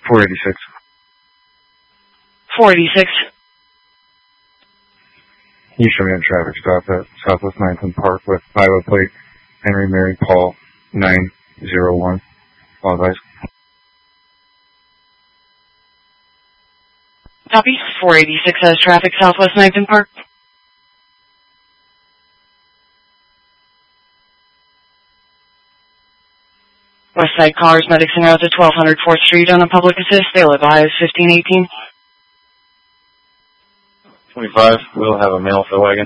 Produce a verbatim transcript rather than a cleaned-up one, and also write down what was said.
four eighty-six. four eighty-six. You show me a traffic stop at Southwest ninth and Park with Iowa plate Henry Mary Paul nine zero one. Apologize. Copy. four eighty-six has traffic Southwest ninth and Park. Westside cars, medics en route to twelve hundred fourth Street on a public assist. They'll advise fifteen eighteen. twenty-five, we'll have a mail for the wagon.